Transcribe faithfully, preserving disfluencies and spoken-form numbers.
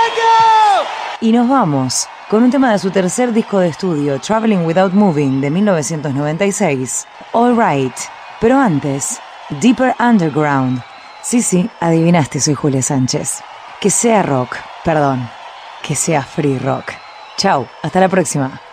Y nos vamos con un tema de su tercer disco de estudio, Traveling Without Moving, de mil novecientos noventa y seis, All Right. Pero antes, Deeper Underground. Sí, sí, adivinaste, soy Julia Sánchez. Que sea rock, perdón, que sea free rock. Chau, hasta la próxima.